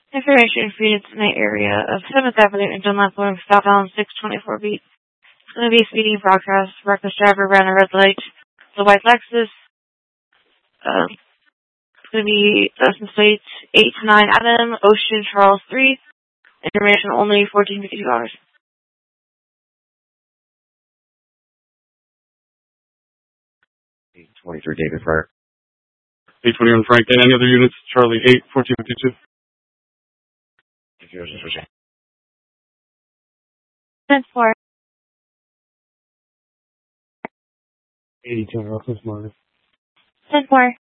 Information for units in the area of 7th Avenue and Dunlap Road, southbound 624 beat. It's going to be a speeding broadcast. Reckless driver ran a red light. The white Lexus. It's going to be license plates 829 Adam, Ocean, Charles 3. Information only $14.52. 23 David Fryer. 821 Franklin. Any other units? Charlie 8, 1452. 10-4. 82 Rockland Martin. 10-4.